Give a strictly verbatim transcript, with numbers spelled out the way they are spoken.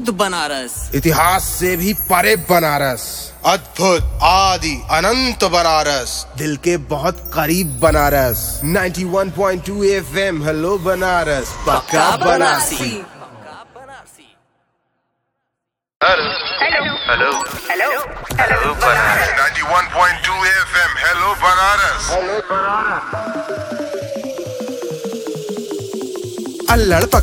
बनारस, इतिहास से भी परे बनारस, अद्भुत आदि अनंत बनारस, दिल के बहुत करीब बनारस। इक्यानवे पॉइंट दो एफएम हेलो बनारस, पक्का Banarasi. Hello hello hello hello Banaras. इक्यानवे पॉइंट दो एफएम हेलो बनारस। अल्लड़